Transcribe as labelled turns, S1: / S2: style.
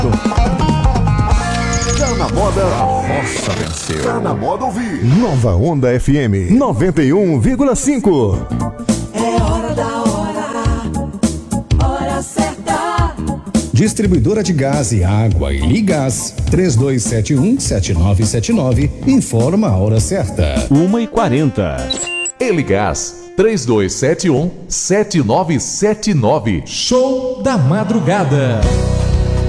S1: Tá na moda, a roça venceu. Tá na moda ouvir. Nova Onda FM 91,5.
S2: É hora da hora certa.
S3: Distribuidora de gás e água e Ligás 3271-7979 informa a hora certa.
S4: 1h40. Eligás 3271-7979.
S5: Show da madrugada.